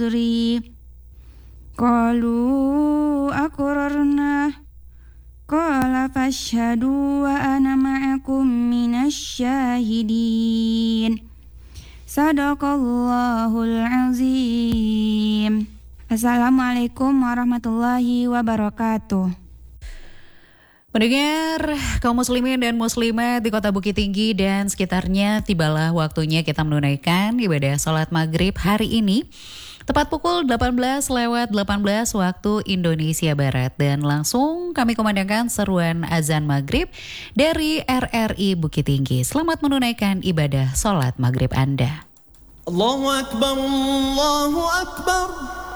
Qalu aqrarna qala fashhadu wa ana ma'akum minasyahidin. Sadaqallahul azim. Assalamualaikum warahmatullahi wabarakatuh. Pendengar kaum muslimin dan muslimat di Kota Bukit Tinggi dan sekitarnya, tibalah waktunya kita menunaikan ibadah sholat maghrib hari ini. Tepat pukul 18:18 waktu Indonesia Barat. Dan langsung kami kumandangkan seruan azan maghrib dari RRI Bukit Tinggi. Selamat menunaikan ibadah sholat maghrib Anda. Allahu Akbar, Allahu Akbar.